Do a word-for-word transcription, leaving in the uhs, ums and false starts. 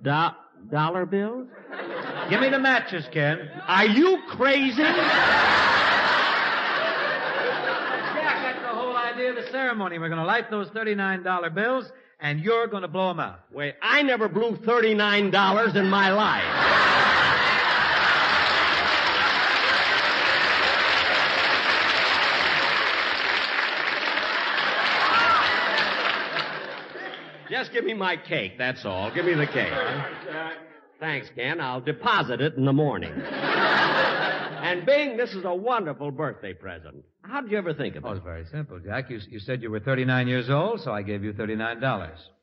Do- dollar bills? Give me the matches, Ken. Are you crazy? Jack, that's the whole idea of the ceremony. We're going to light those thirty-nine dollar bills, and you're going to blow them out. Wait, I never blew thirty-nine dollars in my life. Just give me my cake, that's all. Give me the cake. Uh, thanks, Ken. I'll deposit it in the morning. And Bing, this is a wonderful birthday present. How did you ever think of it? Oh, it's very simple, Jack. You, you said you were thirty-nine years old, so I gave you thirty-nine dollars.